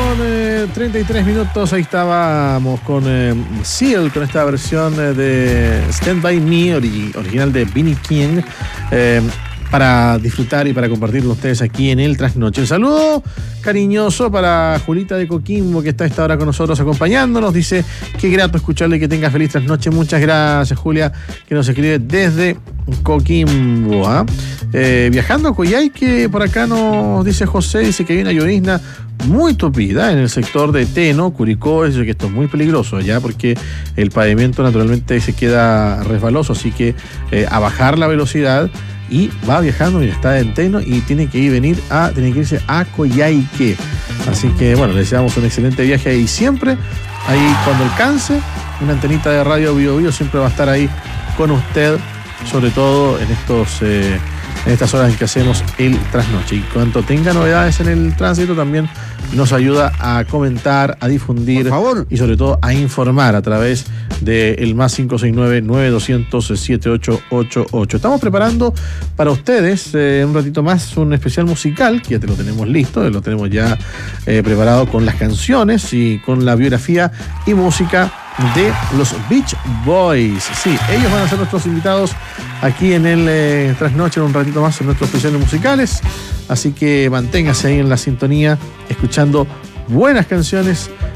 33 minutos. Ahí estábamos con Seal, con esta versión de Stand By Me, original de Vinnie King, para disfrutar y para compartir con ustedes aquí en el Trasnoche. Un saludo cariñoso para Julita de Coquimbo, que está a esta hora con nosotros acompañándonos. Dice, qué grato escucharle, que tenga feliz trasnoche. Muchas gracias, Julia, que nos escribe desde Coquimbo. Viajando a Coyhaique, por acá nos dice José, dice que hay una llovizna muy tupida en el sector de Teno, Curicó. Dice que esto es muy peligroso ya, porque el pavimento naturalmente se queda resbaloso, así que a bajar la velocidad. Y va viajando, mira, está en Teno y tiene que irse a Coyhaique. Así que bueno, le deseamos un excelente viaje ahí siempre. Ahí cuando alcance, una antenita de radio Bio Bio siempre va a estar ahí con usted, sobre todo en estas horas en que hacemos el trasnoche. Y cuanto tenga novedades en el tránsito, también nos ayuda a comentar, a difundir, por favor, y sobre todo a informar a través del más 569-9200-7888. Estamos preparando para ustedes un ratito más un especial musical, que ya te lo tenemos listo, lo tenemos ya preparado con las canciones y con la biografía y música de los Beach Boys. Sí, ellos van a ser nuestros invitados aquí en el Trasnoche en un ratito más en nuestros especiales musicales. Así que manténgase ahí en la sintonía, escuchando buenas canciones